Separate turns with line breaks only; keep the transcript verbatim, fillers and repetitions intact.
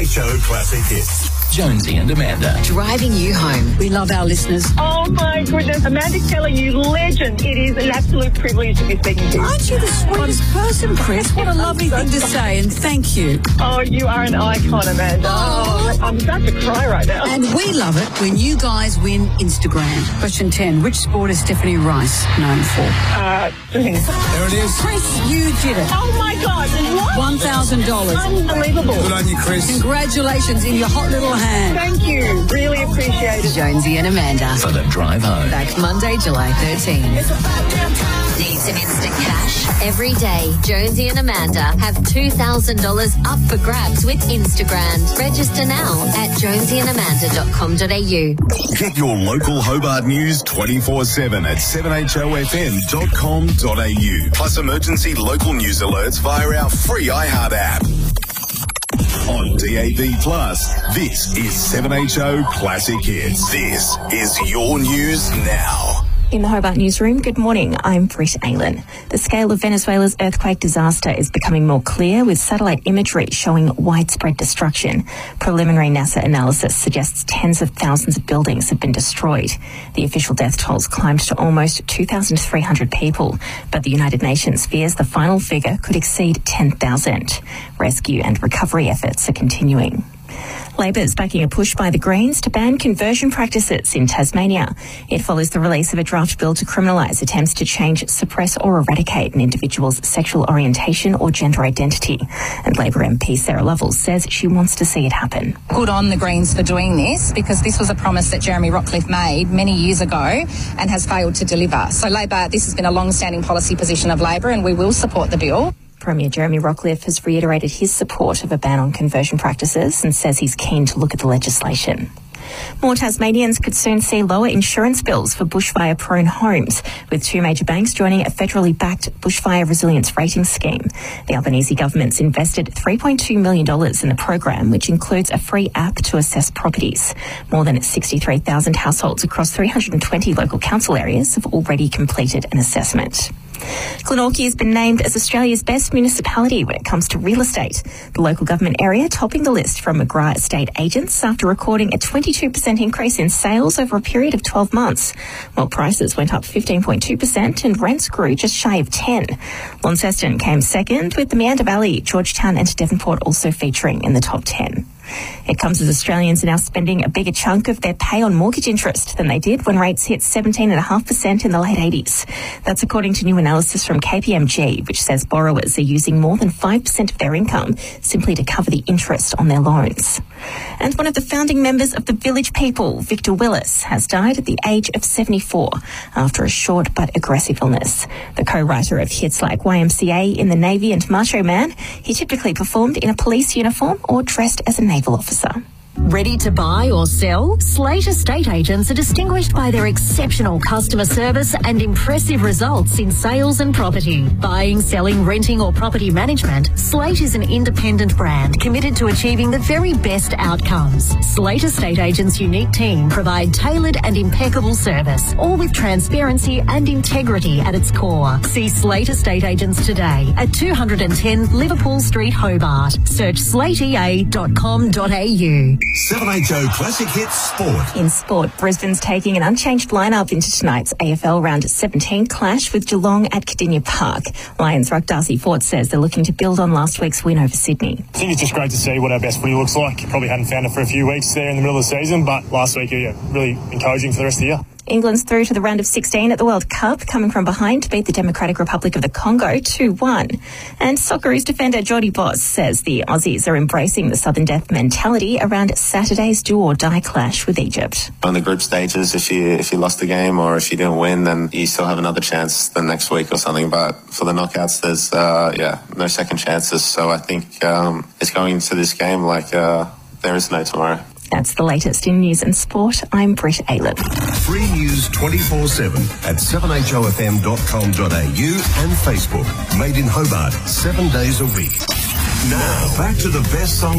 H O Classic Hits.
Jonesy and Amanda.
Driving you home. We love our listeners.
Oh, my goodness. Amanda Keller, you legend. It is an absolute privilege to be speaking to you.
Aren't you the sweetest person, Chris? What a lovely thing to say, and thank you.
Oh, you are an icon, Amanda. Oh, I'm about to cry right now.
And we love it when you guys win Instagram. Question ten. Which sport is Stephanie Rice known for?
Uh,
there it is.
Chris, you did it.
Oh, my God. What?
one thousand dollars.
Unbelievable.
Good on you, Chris.
Congratulations in your hot little hand.
Thank you. Really appreciate it.
Jonesy and Amanda.
For the drive home.
Back Monday, July thirteenth.
Need some instant cash? Every day, Jonesy and Amanda have two thousand dollars up for grabs with Instagram. Register now at jonesy and amanda dot com dot a u.
Get your local Hobart news twenty-four seven at seven h o f m dot com dot a u. Plus emergency local news alerts via our free iHeart app. On D A B Plus, this is seven H O Classic Hits. This is your news now.
In the Hobart newsroom, good morning. I'm Britt Aylen. The scale of Venezuela's earthquake disaster is becoming more clear, with satellite imagery showing widespread destruction. Preliminary NASA analysis suggests tens of thousands of buildings have been destroyed. The official death tolls climbed to almost two thousand three hundred people, but the United Nations fears the final figure could exceed ten thousand. Rescue and recovery efforts are continuing. Labor is backing a push by the Greens to ban conversion practices in Tasmania. It follows the release of a draft bill to criminalise attempts to change, suppress or eradicate an individual's sexual orientation or gender identity. And Labor M P Sarah Lovells says she wants to see it happen.
Good on the Greens for doing this, because this was a promise that Jeremy Rockcliffe made many years ago and has failed to deliver. So Labor, this has been a long-standing policy position of Labor, and we will support the bill.
Premier Jeremy Rockcliffe has reiterated his support of a ban on conversion practices and says he's keen to look at the legislation. More Tasmanians could soon see lower insurance bills for bushfire-prone homes, with two major banks joining a federally backed bushfire resilience rating scheme. The Albanese government's invested three point two million dollars in the program, which includes a free app to assess properties. More than sixty-three thousand households across three hundred twenty local council areas have already completed an assessment. Glenorchy has been named as Australia's best municipality when it comes to real estate. The local government area topping the list from McGrath Estate Agents after recording a twenty-two percent increase in sales over a period of twelve months, while prices went up fifteen point two percent and rents grew just shy of ten. Launceston came second, with the Meander Valley, Georgetown and Devonport also featuring in the top ten. It comes as Australians are now spending a bigger chunk of their pay on mortgage interest than they did when rates hit seventeen point five percent in the late eighties. That's according to new analysis from K P M G, which says borrowers are using more than five percent of their income simply to cover the interest on their loans. And one of the founding members of the Village People, Victor Willis, has died at the age of seventy-four after a short but aggressive illness. The co-writer of hits like Y M C A, In the Navy and Macho Man, he typically performed in a police uniform or dressed as a naval officer.
Ready to buy or sell? Slate Estate Agents are distinguished by their exceptional customer service and impressive results in sales and property. Buying, selling, renting or property management, Slate is an independent brand committed to achieving the very best outcomes. Slate Estate Agents' unique team provide tailored and impeccable service, all with transparency and integrity at its core. See Slate Estate Agents today at two hundred ten Liverpool Street, Hobart. Search slate e a dot com dot a u.
seven H O Classic Hits Sport.
In sport, Brisbane's taking an unchanged lineup into tonight's A F L Round seventeen clash with Geelong at Cardinia Park. Lions ruck Darcy Fort says they're looking to build on last week's win over Sydney.
I think it's just great to see what our best footy looks like. Probably hadn't found it for a few weeks there in the middle of the season, but last week, yeah, really encouraging for the rest of the year.
England's through to the round of sixteen at the World Cup, coming from behind to beat the Democratic Republic of the Congo two one. And Socceroos defender Jordy Boss says the Aussies are embracing the Southern Death mentality around Saturday's do-or-die clash with Egypt.
On the group stages, if you if you lost the game or if you didn't win, then you still have another chance the next week or something. But for the knockouts, there's uh, yeah no second chances. So I think um, it's going into this game like uh, there is no tomorrow.
That's the latest in news and sport. I'm Britt Aylen.
Free news twenty-four seven at seven h o f m dot com dot a u and Facebook. Made in Hobart, seven days a week. Now, back to the best song